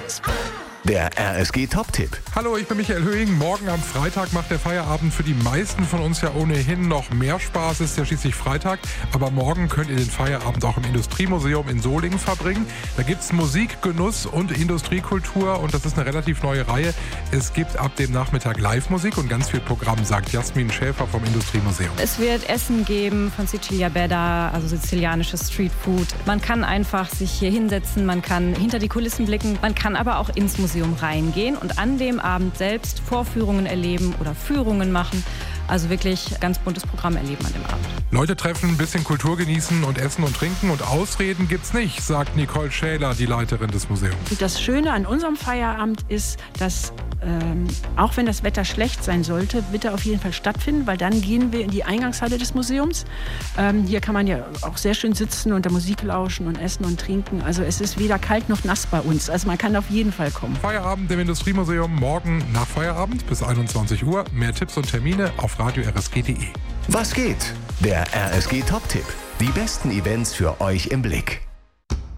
Der RSG-Top-Tipp. Hallo, ich bin Michael Höhing. Morgen am Freitag macht der Feierabend für die meisten von uns ja ohnehin noch mehr Spaß. Es ist ja schließlich Freitag. Aber morgen könnt ihr den Feierabend auch im Industriemuseum in Solingen verbringen. Da gibt es Musik, Genuss und Industriekultur. Und das ist eine relativ neue Reihe. Es gibt ab dem Nachmittag Live-Musik und ganz viel Programm, sagt Jasmin Schäfer vom Industriemuseum. Es wird Essen geben von Sicilia Beda, also sizilianisches Streetfood. Man kann einfach sich hier hinsetzen, man kann hinter die Kulissen blicken, man kann aber auch ins Museum reingehen und an dem Abend selbst Vorführungen erleben oder Führungen machen. Also wirklich ganz buntes Programm erleben an dem Abend. Leute treffen, ein bisschen Kultur genießen und essen und trinken und Ausreden gibt's nicht, sagt Nicole Schäler, die Leiterin des Museums. Das Schöne an unserem Feierabend ist, dass auch wenn das Wetter schlecht sein sollte, wird er auf jeden Fall stattfinden, weil dann gehen wir in die Eingangshalle des Museums. Hier kann man ja auch sehr schön sitzen und der Musik lauschen und essen und trinken. Also es ist weder kalt noch nass bei uns. Also man kann auf jeden Fall kommen. Feierabend im Industriemuseum morgen nach Feierabend bis 21 Uhr. Mehr Tipps und Termine auf radio-rsg.de. Was geht? Der RSG-Top-Tipp. Die besten Events für euch im Blick.